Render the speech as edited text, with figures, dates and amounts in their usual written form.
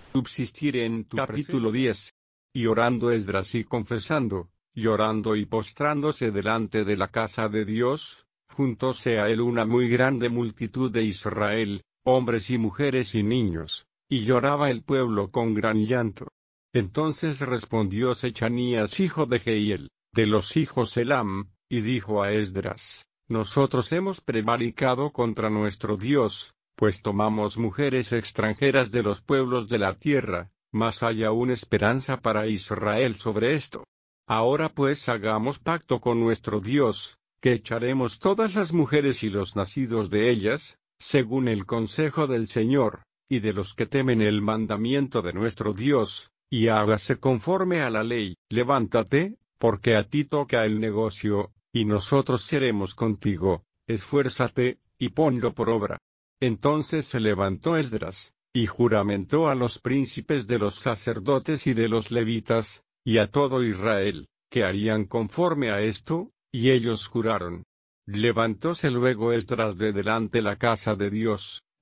subsistir en tu capítulo 10. Y orando Esdras y confesando, llorando y postrándose delante de la casa de Dios, juntóse a él una muy grande multitud de Israel, hombres y mujeres y niños, y lloraba el pueblo con gran llanto. Entonces respondió Sechanías hijo de Jehiel, de los hijos Elam, y dijo a Esdras: Nosotros hemos prevaricado contra nuestro Dios, pues tomamos mujeres extranjeras de los pueblos de la tierra, mas hay aún esperanza para Israel sobre esto. Ahora pues hagamos pacto con nuestro Dios, que echaremos todas las mujeres y los nacidos de ellas, según el consejo del Señor, y de los que temen el mandamiento de nuestro Dios, y hágase conforme a la ley. Levántate, porque a ti toca el negocio, y nosotros seremos contigo, esfuérzate, y ponlo por obra. Entonces se levantó Esdras, y juramentó a los príncipes de los sacerdotes y de los levitas, y a todo Israel, que harían conforme a esto, y ellos juraron. Levantóse luego Esdras de delante la casa de Dios,